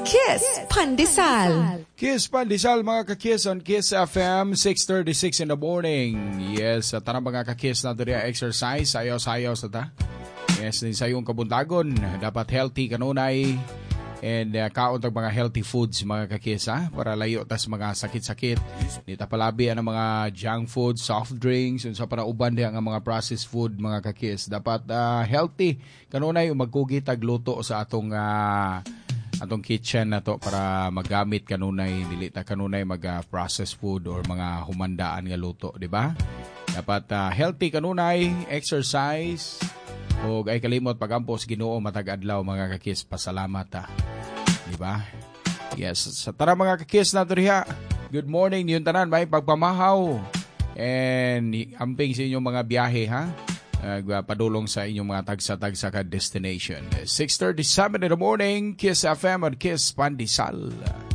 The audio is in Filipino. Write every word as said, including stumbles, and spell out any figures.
Kiss Pandesal. Kiss Pandesal mga kakis on Kiss F M, six thirty-six in the morning. Yes, at tanang mga kakis na diri exercise, sayaw-sayaw sa ta. Yes, din sa iyong kabuntagon, dapat healthy kanunay and uh, kaon tag mga healthy foods mga kakis ha, para layo tas mga sakit-sakit. Di ta palabi ang mga junk food, soft drinks, unsa para uban di ang mga processed food mga kakis. Dapat uh, healthy kanunay magkugi tag luto sa atong uh, atong kitchen na to para magamit kanunay dili ta kanunay mag uh, processed food or mga humandaan nga luto, di ba? Dapat uh, healthy kanunay, exercise, o ay kalimot pagampo sa Ginoo matag adlaw mga kakis, pasalamat ta. Di ba? Yes, sa tara mga kakis nato diha. Good morning niyon tanan, may pagpamahaw and amping sa inyong mga biyahe ha. Uh, padulong sa inyong mga tagsa-tagsa ka destination. six thirty-seven in the morning, Kiss F M at Kiss Pandesal.